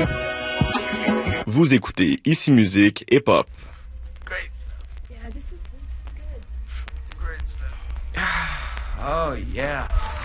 Vous écoutez Ici Musique et Pop. Great stuff. Yeah, this is good. Great stuff. Oh, yeah.